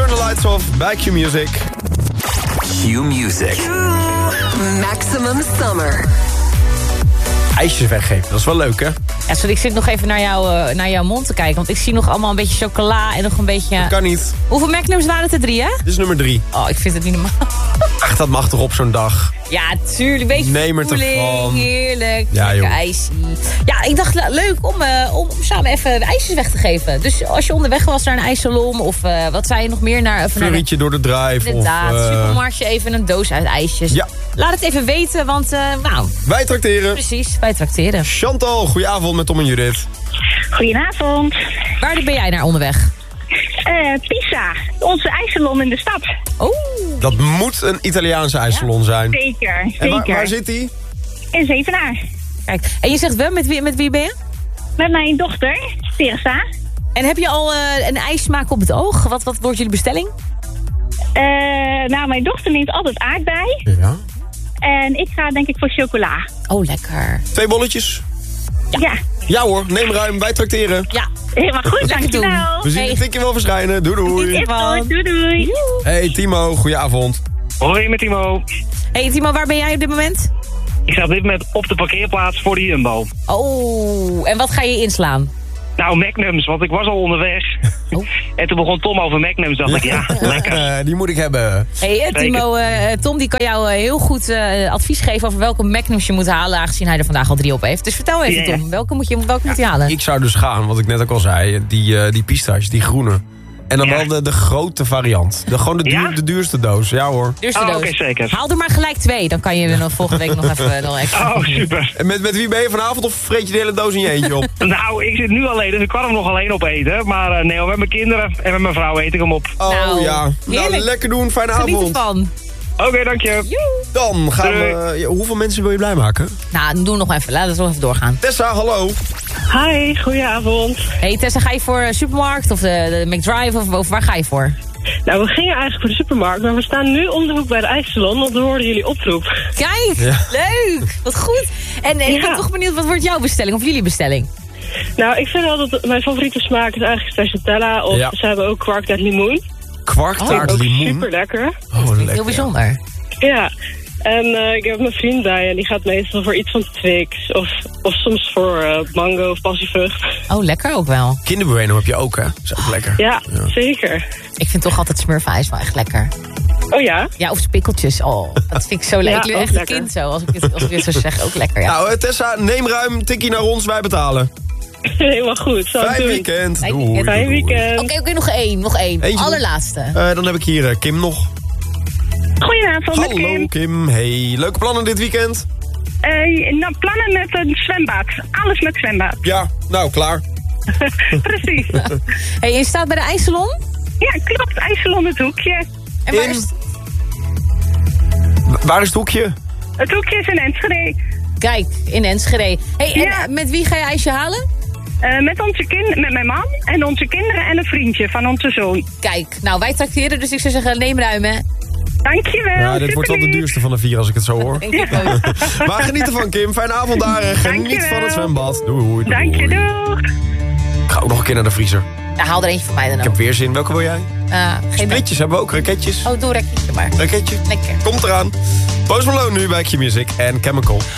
the Lights Off bij Q-Music. Q-Music. Maximum Summer. IJsjes weggeven, dat is wel leuk, hè? Ja, sorry, ik zit nog even naar jouw mond te kijken. Want ik zie nog allemaal een beetje chocola en nog een beetje... Dat kan niet. Hoeveel Magnums waren het er? 3, hè? Dit is nummer 3. Oh, ik vind het niet normaal. Ach, dat mag toch op zo'n dag? Ja, tuurlijk. Beetje Neem er voeling, ervan. heerlijk. Ja, lekker joh. ijsie. Ja, ik dacht leuk om samen even ijsjes weg te geven. Dus als je onderweg was naar een ijssalon of wat zei je nog meer? Flurrietje door de drive. Inderdaad, of, supermarktje even een doos uit ijsjes. Ja. Laat het even weten, want Wij trakteren. precies, wij trakteren. Chantal, goedenavond met Tom en Judith. Goedenavond. Waar ben jij naar onderweg? Pisa, onze ijssalon in de stad. Oh, Dat moet een Italiaanse ijssalon zijn. Zeker, En zeker. waar zit die? In Zevenaar. kijk. En je zegt wel, met wie ben je? Met mijn dochter, Teresa. En heb je al een ijssmaak op het oog? Wat wordt jullie bestelling? Nou, mijn dochter neemt altijd aardbei. Ja. En ik ga denk ik voor chocola. Oh, lekker. 2 bolletjes? Ja, Ja hoor, neem ruim, wij trakteren. Ja, helemaal goed, Lekker doen. dankjewel. We zien Hey. het tikje wel verschijnen. Doei doei. Is goed, doei doei. Hey Timo, goedenavond. Hoi met Timo. Hey Timo, waar ben jij op dit moment? Ik sta op dit moment op de parkeerplaats voor de Jumbo. Oh, en wat ga je inslaan? Nou, Magnums, want ik was al onderweg. Oh. En toen begon Tom over Magnums. Dacht ik, ja, lekker. Die moet ik hebben. Hey Timo, Tom die kan jou heel goed advies geven over welke Magnums je moet halen, aangezien hij er vandaag al 3 op heeft. Dus vertel even Ja. Tom, welke moet je halen? Ik zou dus gaan, wat ik net ook al zei, die pistaches, die groene. En dan Ja. wel de grote variant. Gewoon Ja? de duurste doos, ja hoor. Duurste Oh, doos. oké, zeker. Haal er maar gelijk 2, dan kan je er nog volgende week nog even extra. Oh, super. En met wie ben je vanavond of vreet je de hele doos in je eentje op? Nou, ik zit nu alleen, dus ik kan hem nog alleen opeten. Maar nee, met mijn kinderen en met mijn vrouw eet ik hem op. Oh Nou, ja, heerlijk. nou lekker doen, fijne Geniet avond. ervan. Oké, dank je. Dan gaan we... ja, hoeveel mensen wil je blij maken? Nou, doe nog even. Laten we nog even doorgaan. Tessa, hallo. Hi, goedenavond. Hey Tessa, ga je voor supermarkt of de McDrive of waar ga je voor? Nou, we gingen eigenlijk voor de supermarkt, maar we staan nu om de hoek bij de ijssalon, want we hoorden jullie oproep. Kijk, Ja. leuk. Wat goed. En ik ben toch benieuwd, wat wordt jouw bestelling of jullie bestelling? Nou, ik vind wel dat mijn favoriete smaak is eigenlijk stracciatella, of Ja. ze hebben ook kwarktaart limoen. Kwarktaart Ook limoen. super lekker. Oh, lekker. Heel bijzonder. Ja. En ik heb mijn vriend bij en die gaat meestal voor iets van Twix, of soms voor mango of passievrucht. Oh, lekker ook wel. Kinder Bueno heb je ook, hè? Dat is ook lekker. Ja, zeker. Ik vind toch altijd smurfijs wel echt lekker. Oh ja? Ja, of spikkeltjes. Oh, dat vind ik zo lekker. Ja, Ik ben ook echt een lekker. kind zo, als ik dit zo zeg. Ook lekker, ja. Nou, Tessa, neem ruim, tikkie naar ons, wij betalen. Helemaal goed. Zal ik Fijn doen. weekend. Fijn Doei, weekend. Fijn doei, doei. weekend. Oké, nog één. Eentje Allerlaatste. Dan heb ik hier Kim nog. Goedenavond, met Hallo Kim. Kim, hey. Leuke plannen dit weekend? Nou, plannen met een zwembad. Alles met zwembad. Ja, nou, klaar. Precies. Hey, je staat bij de ijssalon? Ja, klopt. IJssalon het hoekje. En waar In- is het? Waar is het hoekje? Het hoekje is in Enschede. Kijk, in Enschede. Hey, Ja. en met wie ga je ijsje halen? Met mijn man en onze kinderen en een vriendje van onze zoon. Kijk, nou wij trakteren, dus ik zou zeggen neem ruim hè. Dankjewel. Ja, dit wordt wel de superlief. duurste van de 4 als ik het zo hoor. Denk ik ook. Maar geniet ervan, Kim. Fijne avond daar en geniet Dankjewel. van het zwembad. Doei, doei. Dank je, doeg. Ik ga ook nog een keer naar de vriezer. Ja, haal er eentje voor mij dan Ik ook. heb weer zin. Welke wil jij? Geen Splitjes hebben we ook, raketjes. Oh, doe rekje maar. Raketje. Lekker. Komt eraan. Post Malone nu bij Q-Music en Chemical.